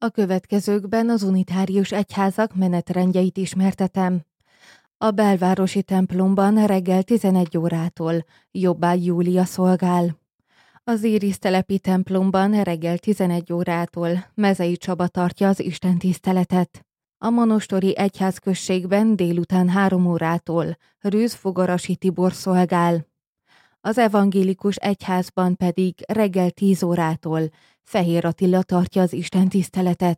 A következőkben az unitárius egyházak menetrendjeit ismertetem. A belvárosi templomban reggel 11 órától Jobbágy Júlia szolgál. Az Írisz telepi templomban reggel 11 órától Mezei Csaba tartja az istentiszteletet. A monostori egyházközségben délután 3 órától Rűz Fogarasi Tibor szolgál. Az evangélikus egyházban pedig reggel 10 órától Fehér Attila tartja az istentiszteletet.